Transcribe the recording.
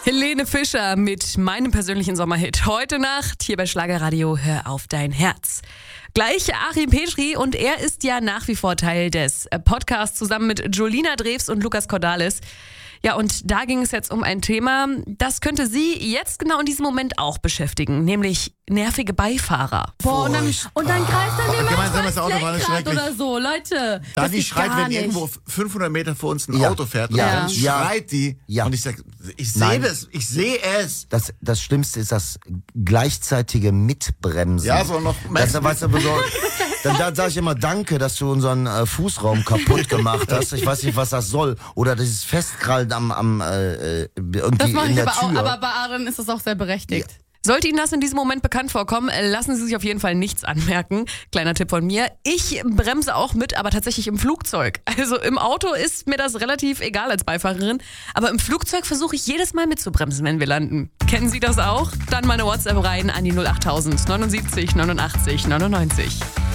Helene Fischer mit meinem persönlichen Sommerhit. Heute Nacht hier bei Schlagerradio Hör auf dein Herz. Gleich Achim Petri und er ist ja nach wie vor Teil des Podcasts zusammen mit Jolina Drews und Lukas Cordalis. Ja, und da ging es jetzt um ein Thema, das könnte Sie jetzt genau in diesem Moment auch beschäftigen, nämlich nervige Beifahrer. Boah, und dann greift er mir Gemeinsam das mal Auto war ins das Lenkrad oder so, Leute. Da das die geht schreit, gar wenn nicht. irgendwo 500 Meter vor uns ein Ja. Auto fährt, Ja. dann schreit die. Ja. Und ich sag, ich sehe Nein. das, ich sehe es. Das Schlimmste ist das gleichzeitige Mitbremsen. Ja, so noch. Weißt du, dann sage ich immer Danke, dass du unseren Fußraum kaputt gemacht hast. Ich weiß nicht, was das soll. Oder dieses Festkrallen irgendwie Das mache in ich der aber auch, Tür. aber bei Aaron ist das auch sehr berechtigt. Sollte Ihnen das in diesem Moment bekannt vorkommen, lassen Sie sich auf jeden Fall nichts anmerken. Kleiner Tipp von mir. Ich bremse auch mit, aber tatsächlich im Flugzeug. Also im Auto ist mir das relativ egal als Beifahrerin. Aber im Flugzeug versuche ich jedes Mal mitzubremsen, wenn wir landen. Kennen Sie das auch? Dann meine WhatsApp rein an die 08000 79 89 99.